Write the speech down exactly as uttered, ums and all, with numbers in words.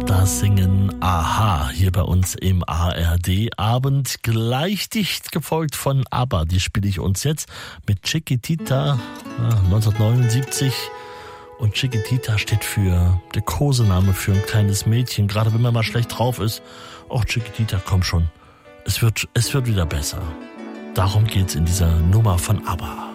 Stars singen Aha hier bei uns im A R D-Abend. Gleich dicht gefolgt von ABBA. Die spiele ich uns jetzt mit Chiquitita neunzehnhundertneunundsiebzig. Und Chiquitita steht für der Kosename für ein kleines Mädchen. Gerade wenn man mal schlecht drauf ist. Och, Chiquitita, komm schon. Es wird, es wird wieder besser. Darum geht's in dieser Nummer von ABBA.